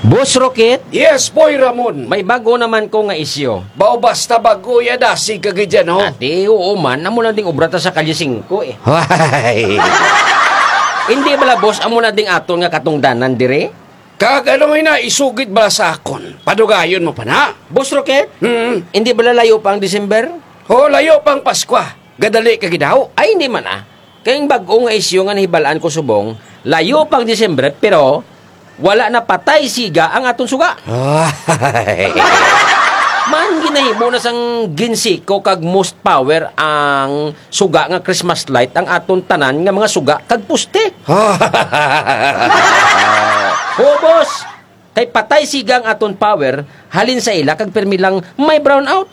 Boss Rocket, Yes, boy Ramon. may bago naman ko nga isyo. Bao basta bago yan dasig kagidyan, ho? Ate, oo man, amo na ding obrata sa kalye 5 eh. Ay. Hindi bala boss, amo na ding aton nga katungdanan dire? Kag ano na, isugid ba sa akon? Padugayon mo pa na? Boss Rocket, Hmm. hindi bala layo pa ang December? Ho, layo pang Paskwa. Gadali kagidaw. Ay, hindi man ah. Kayong bago nga isyo nga nahibalaan ko subong, layo pang December pero wala na patay siga ang aton suga. Ay. Man ginahimo na sang ginsiko kag most power ang suga nga Christmas light ang aton tanan nga mga suga kag puste. Oo, boss. Kay patay siga ang aton power, halin sa ila kag permi lang may brown out.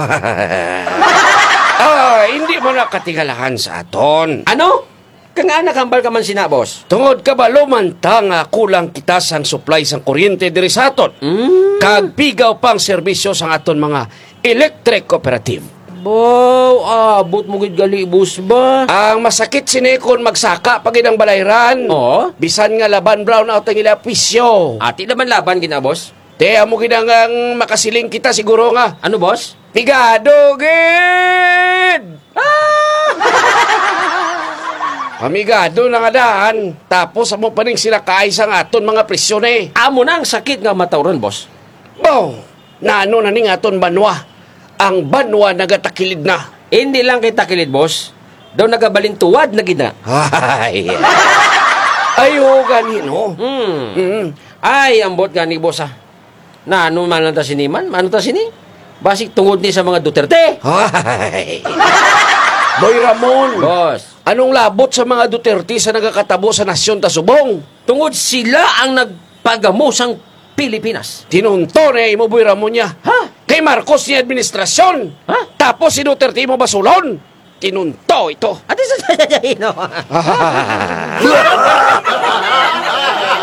Hindi mo na katigalahan sa aton. Ano? Kang anak hambal ka man sina, boss. Tungod ka ba lumantang kulang kita sang supply sang kuryente diri sa aton? Kag pigaw pang serbisyo sang aton mga electric cooperative. Bow, abot mo gid gali, boss ba? Ang masakit sinikon magsaka pag ang balayran. Oo. Bisan nga laban brown out ang ila pisyo. Ati naman laban gina, boss. Te, amo ginangang makasiling kita siguro nga. Ano, boss? Pigado, gid! Pamigado na nga daan. Tapos amo pa ning sinakaay sa aton mga presyon eh. Amo na ang sakit nga matawron, boss. Bo, naano na ning aton banwa. Ang banwa nagatakilid na. Hindi lang kay takilid, boss. Daw nagabalintuwad na gina. Ay. Ayo ganino. Ay, ambot gani, boss, ah. Na ano man lang ta siniman? Ano ta sini? Basik tungod ni sa mga Duterte. Ay. Boy Ramon. Boss, Anong labot sa mga Duterte sa nagakatabo sa nasyon ta subong? tungod sila ang nagpagamo sang Pilipinas. Tinunto na imo Boy Ramon niya. Ha? Kay Marcos ni administrasyon. Ha? Tapos si Duterte mo basulon. Tinunto ito. Ate sa no.